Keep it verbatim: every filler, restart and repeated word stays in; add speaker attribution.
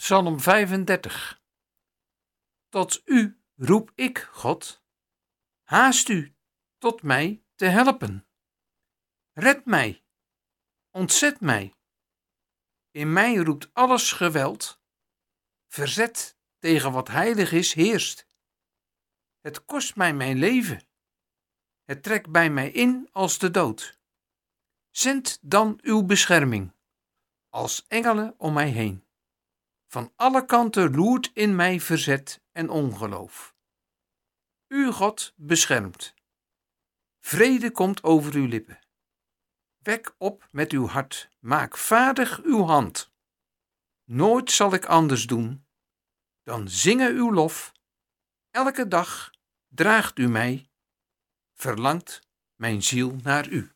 Speaker 1: Psalm vijfendertig. Tot u roep ik, God. Haast u tot mij te helpen. Red mij, ontzet mij. In mij roept alles geweld. Verzet tegen wat heilig is heerst. Het kost mij mijn leven. Het trekt bij mij in als de dood. Zend dan uw bescherming, als engelen om mij heen. Van alle kanten loert in mij verzet en ongeloof. U, God, beschermt. Vrede komt over uw lippen. Wek op met uw hart, maak vaardig uw hand. Nooit zal ik anders doen dan zingen uw lof. Elke dag draagt u mij, verlangt mijn ziel naar u.